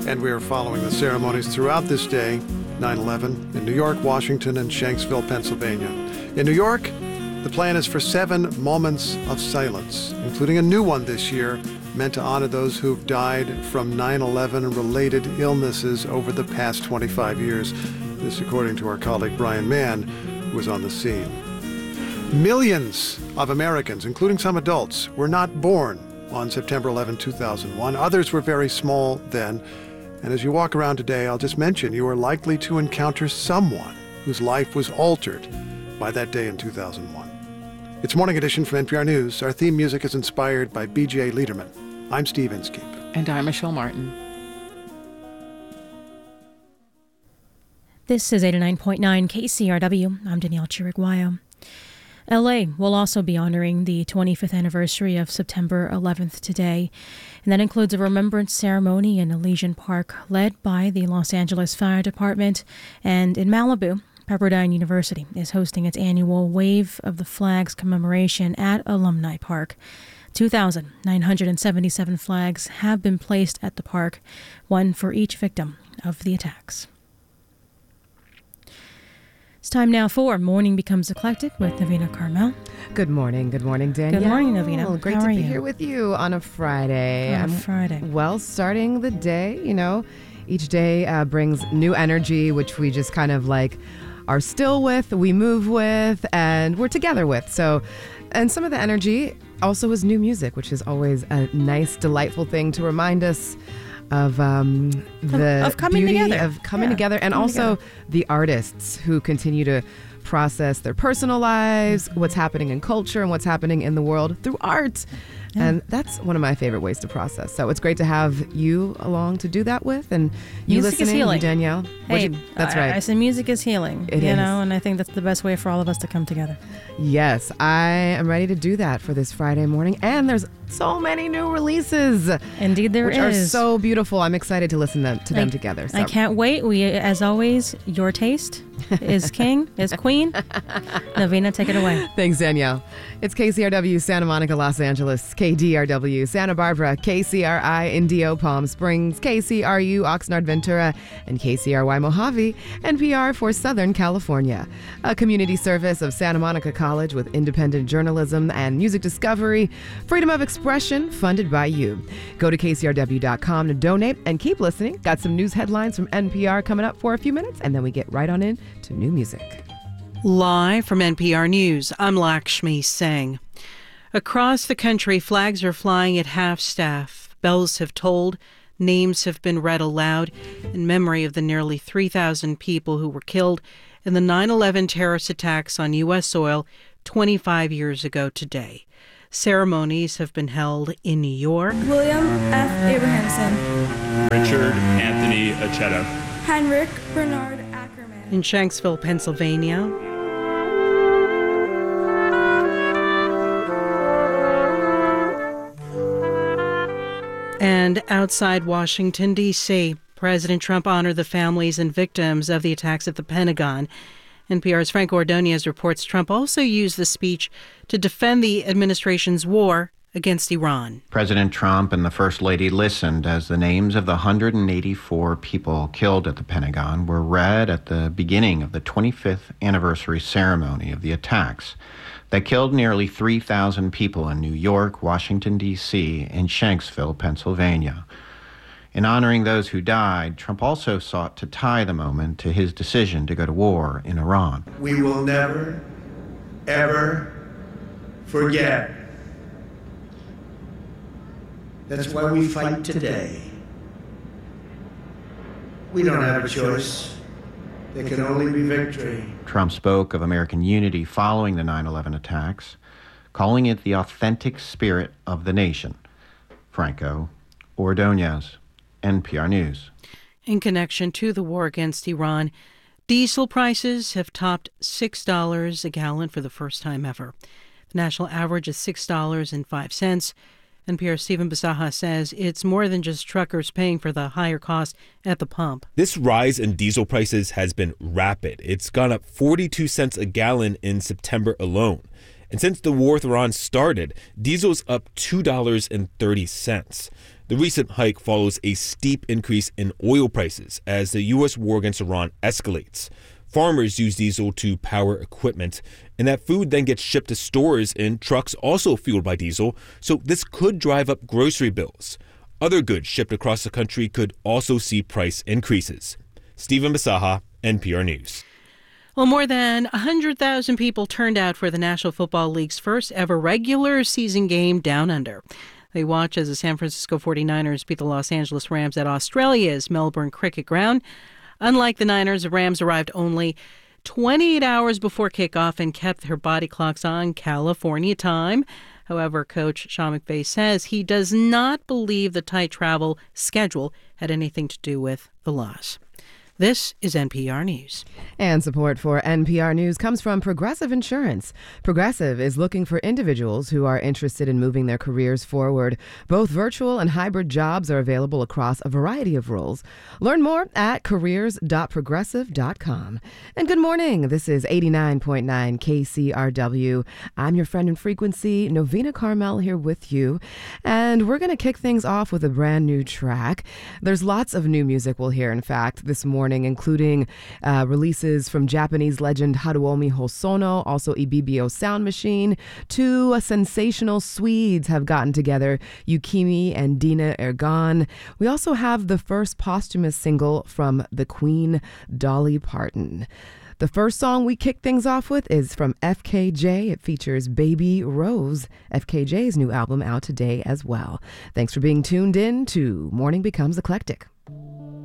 And we are following the ceremonies throughout this day, 9/11, in New York, Washington, and Shanksville, Pennsylvania. In New York, the plan is for 7 moments of silence, including a new one this year, meant to honor those who've died from 9/11-related illnesses over the past 25 years. This according to our colleague Brian Mann, who was on the scene. Millions of Americans, including some adults, were not born on September 11, 2001. Others were very small then. And as you walk around today, I'll just mention you are likely to encounter someone whose life was altered by that day in 2001. It's Morning Edition from NPR News. Our theme music is inspired by B.J. Liederman. I'm Steve Inskeep. And I'm Michelle Martin. This is 89.9 KCRW. I'm Danielle Chiriguayo. LA will also be honoring the 25th anniversary of September 11th today, and that includes a remembrance ceremony in Elysian Park led by the Los Angeles Fire Department. And in Malibu, Pepperdine University is hosting its annual Wave of the Flags commemoration at Alumni Park. 2,977 flags have been placed at the park, one for each victim of the attacks. It's time now for Morning Becomes Eclectic with Navina Carmel. Good morning, Danielle. Good morning, Navina. Well, great How to are be you? here with you on a Friday. Well, starting the day, each day brings new energy, which we just kind of are still with, we move with, and we're together with. So, and some of the energy also is new music, which is always a nice, delightful thing to remind us of the coming beauty together. of coming together, and also the artists who continue to process their personal lives, what's happening in culture and what's happening in the world through art. Yeah. And that's one of my favorite ways to process. So it's great to have you along to do that with, and you music listening, is healing. Danielle. Hey, that's right. I say music is healing. It is. And I think that's the best way for all of us to come together. Yes, I am ready to do that for this Friday morning. And there's so many new releases. Indeed, there which is. Which are so beautiful. I'm excited to listen to them together. So. I can't wait. We, as always, your taste is king, is queen. Navina, take it away. Thanks, Danielle. It's KCRW Santa Monica, Los Angeles, KDRW Santa Barbara, KCRI Indio Palm Springs, KCRU Oxnard Ventura, and KCRY Mojave, NPR for Southern California. A community service of Santa Monica College with independent journalism and music discovery, freedom of expression funded by you. Go to KCRW.com to donate and keep listening. Got some news headlines from NPR coming up for a few minutes, and then we get right on in to new music. Live from NPR News, I'm Lakshmi Singh. Across the country, flags are flying at half-staff. Bells have tolled, names have been read aloud in memory of the nearly 3,000 people who were killed in the 9/11 terrorist attacks on U.S. soil 25 years ago today. Ceremonies have been held in New York. William F. Abrahamson. Richard Anthony Acheta. Heinrich Bernard Ackerman. In Shanksville, Pennsylvania. And outside Washington, D.C., President Trump honored the families and victims of the attacks at the Pentagon. NPR's Frank Ordonez reports Trump also used the speech to defend the administration's war against Iran. President Trump and the First Lady listened as the names of the 184 people killed at the Pentagon were read at the beginning of the 25th anniversary ceremony of the attacks that killed nearly 3,000 people in New York, Washington, D.C., and Shanksville, Pennsylvania. In honoring those who died, Trump also sought to tie the moment to his decision to go to war in Iran. We will never, ever forget. That's why we fight today. We don't have a choice. There can only be victory. Trump spoke of American unity following the 9/11 attacks, calling it the authentic spirit of the nation. Franco Ordonez, NPR News. In connection to the war against Iran, diesel prices have topped $6 a gallon for the first time ever. The national average is $6.05. NPR's Stephen Bisaha says it's more than just truckers paying for the higher cost at the pump. This rise in diesel prices has been rapid. It's gone up 42 cents a gallon in September alone. And since the war with Iran started, diesel is up $2.30. The recent hike follows a steep increase in oil prices as the U.S. war against Iran escalates. Farmers use diesel to power equipment, and that food then gets shipped to stores in trucks also fueled by diesel, so this could drive up grocery bills. Other goods shipped across the country could also see price increases. Stephen Basaha, NPR News. Well, more than 100,000 people turned out for the National Football League's first ever regular season game Down Under. They watch as the San Francisco 49ers beat the Los Angeles Rams at Australia's Melbourne Cricket Ground. Unlike the Niners, the Rams arrived only 28 hours before kickoff and kept their body clocks on California time. However, coach Sean McVay says he does not believe the tight travel schedule had anything to do with the loss. This is NPR News. And support for NPR News comes from Progressive Insurance. Progressive is looking for individuals who are interested in moving their careers forward. Both virtual and hybrid jobs are available across a variety of roles. Learn more at careers.progressive.com. And good morning. This is 89.9 KCRW. I'm your friend in frequency, Novena Carmel, here with you. And we're going to kick things off with a brand new track. There's lots of new music we'll hear, in fact, this morning, including releases from Japanese legend Haruomi Hosono, also Ibibio Sound Machine. Two sensational Swedes have gotten together, Yukimi and Dina Ergon. We also have the first posthumous single from the Queen, Dolly Parton. The first song we kick things off with is from FKJ. It features Baby Rose, FKJ's new album out today as well. Thanks for being tuned in to Morning Becomes Eclectic.